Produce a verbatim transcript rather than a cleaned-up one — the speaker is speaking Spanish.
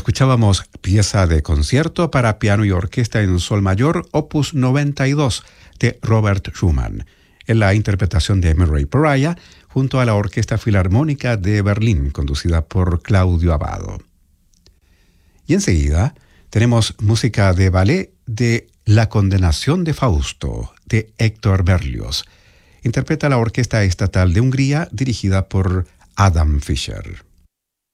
Escuchábamos pieza de concierto para piano y orquesta en sol mayor, opus noventa y dos, de Robert Schumann, en la interpretación de Murray Pariah, junto a la Orquesta Filarmónica de Berlín, conducida por Claudio Abbado. Y enseguida tenemos música de ballet de La condenación de Fausto, de Héctor Berlioz. Interpreta la Orquesta Estatal de Hungría, dirigida por Adam Fischer.